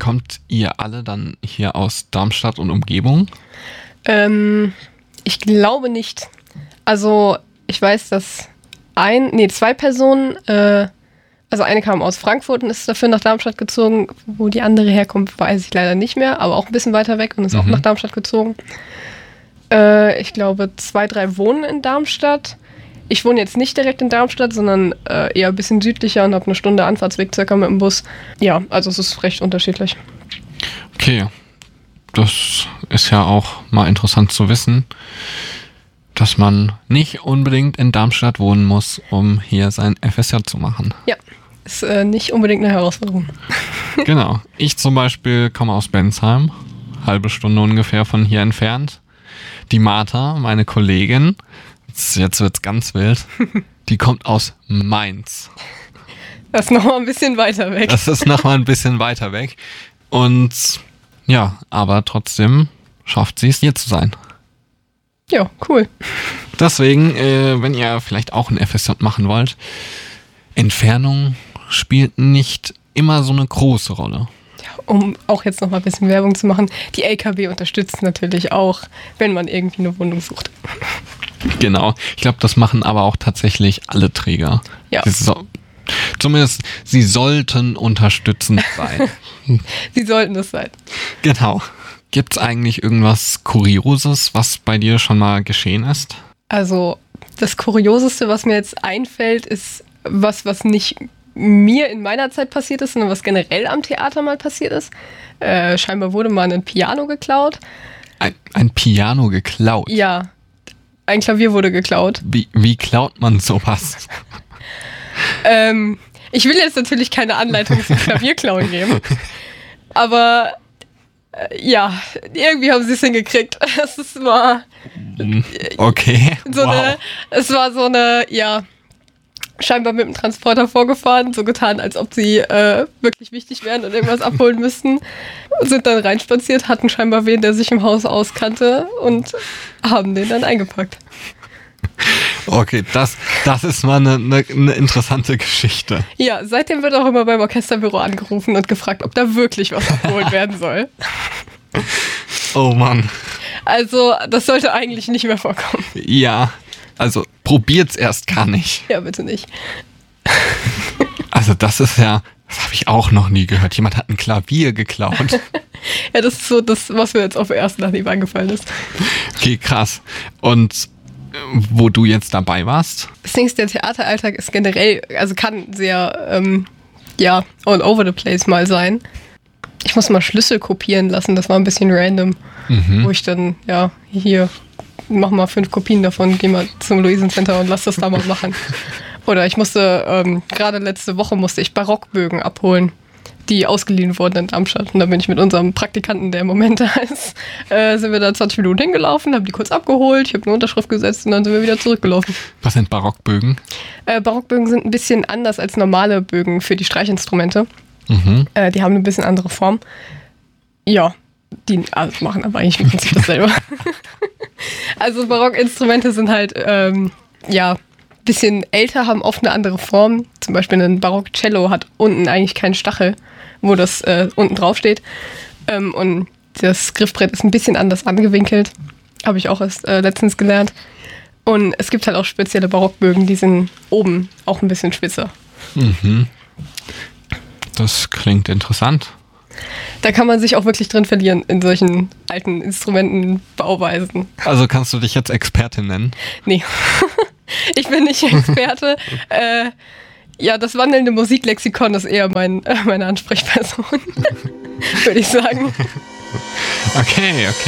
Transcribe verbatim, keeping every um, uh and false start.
kommt ihr alle dann hier aus Darmstadt und Umgebung? Ähm, ich glaube nicht. Also ich weiß, dass ein, nee, zwei Personen, äh, also eine kam aus Frankfurt und ist dafür nach Darmstadt gezogen. Wo die andere herkommt, weiß ich leider nicht mehr, aber auch ein bisschen weiter weg und ist mhm. auch nach Darmstadt gezogen. Äh, ich glaube, zwei, drei wohnen in Darmstadt. Ich wohne jetzt nicht direkt in Darmstadt, sondern äh, eher ein bisschen südlicher und habe eine Stunde Anfahrtsweg circa mit dem Bus. Ja, also es ist recht unterschiedlich. Okay, das ist ja auch mal interessant zu wissen, dass man nicht unbedingt in Darmstadt wohnen muss, um hier sein F S J zu machen. Ja, ist äh, nicht unbedingt eine Herausforderung. Genau, ich zum Beispiel komme aus Bensheim, halbe Stunde ungefähr von hier entfernt. Die Martha, meine Kollegin, jetzt wird's ganz wild, die kommt aus Mainz. Das ist nochmal ein bisschen weiter weg. Das ist nochmal ein bisschen weiter weg. Und ja, aber trotzdem schafft sie es, hier zu sein. Ja, cool. Deswegen, äh, wenn ihr vielleicht auch ein F S J machen wollt, Entfernung spielt nicht immer so eine große Rolle. Ja, um auch jetzt nochmal ein bisschen Werbung zu machen, die L K B unterstützt natürlich auch, wenn man irgendwie eine Wohnung sucht. Genau. Ich glaube, das machen aber auch tatsächlich alle Träger. Ja. So, zumindest, sie sollten unterstützend sein. Sie sollten das sein. Genau. Gibt es eigentlich irgendwas Kurioses, was bei dir schon mal geschehen ist? Also, das Kurioseste, was mir jetzt einfällt, ist was, was nicht mir in meiner Zeit passiert ist, sondern was generell am Theater mal passiert ist. Äh, scheinbar wurde mal ein Piano geklaut. Ein, ein Piano geklaut? Ja. Ein Klavier wurde geklaut. Wie, wie klaut man sowas? ähm, ich will jetzt natürlich keine Anleitung zum Klavierklauen geben. Aber äh, ja, irgendwie haben sie es hingekriegt. Es ist, war okay. So wow. eine, es war so eine, ja, scheinbar mit dem Transporter vorgefahren, so getan, als ob sie äh, wirklich wichtig wären und irgendwas abholen müssten. Sind dann reinspaziert, hatten scheinbar wen, der sich im Haus auskannte und haben den dann eingepackt. Okay, das, das ist mal eine, eine, eine interessante Geschichte. Ja, seitdem wird auch immer beim Orchesterbüro angerufen und gefragt, ob da wirklich was abgeholt werden soll. Oh Mann. Also, das sollte eigentlich nicht mehr vorkommen. Ja, also probiert's erst gar nicht. Ja, bitte nicht. Also das ist ja, das habe ich auch noch nie gehört. Jemand hat ein Klavier geklaut. Ja, das ist so das, was mir jetzt auf den ersten Nachhinein eingefallen ist. Okay, krass. Und wo du jetzt dabei warst? Das Ding ist, der Theateralltag ist generell, also kann sehr, ähm, ja, all over the place mal sein. Ich muss mal Schlüssel kopieren lassen, das war ein bisschen random. Mhm. Wo ich dann, ja, hier, mach mal fünf Kopien davon, geh mal zum Luisencenter und lass das da mal machen. Oder ich musste, ähm, gerade letzte Woche musste ich Barockbögen abholen, die ausgeliehen wurden in Darmstadt. Und da bin ich mit unserem Praktikanten, der im Moment da ist, äh, sind wir da zwanzig Minuten hingelaufen, haben die kurz abgeholt, ich habe eine Unterschrift gesetzt und dann sind wir wieder zurückgelaufen. Was sind Barockbögen? Äh, Barockbögen sind ein bisschen anders als normale Bögen für die Streichinstrumente. Mhm. Äh, die haben eine bisschen andere Form. Ja, die also machen aber eigentlich im Prinzip dasselbe. Also Barockinstrumente sind halt, ähm, ja, bisschen älter, haben oft eine andere Form. Zum Beispiel ein Barock-Cello hat unten eigentlich keinen Stachel, wo das äh, unten drauf steht. Ähm, und das Griffbrett ist ein bisschen anders angewinkelt. Habe ich auch erst äh, letztens gelernt. Und es gibt halt auch spezielle Barockbögen, die sind oben auch ein bisschen spitzer. Mhm. Das klingt interessant. Da kann man sich auch wirklich drin verlieren in solchen alten Instrumentenbauweisen. Also kannst du dich jetzt Expertin nennen? Nee. Ich bin nicht Experte. äh, ja, das wandelnde Musiklexikon ist eher mein, äh, meine Ansprechperson, würde ich sagen. Okay, okay.